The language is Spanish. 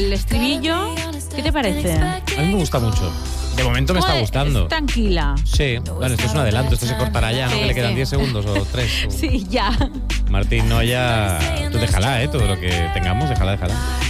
el estribillo, ¿qué te parece? A mí me gusta mucho. De momento me está gustando. Es tranquila. Sí, bueno, esto es un adelanto, esto se cortará ya, ¿no? Sí, Que le quedan sí. 10 segundos o 3. Sí, ya. Martín Noya, tú déjala, todo lo que tengamos, déjala.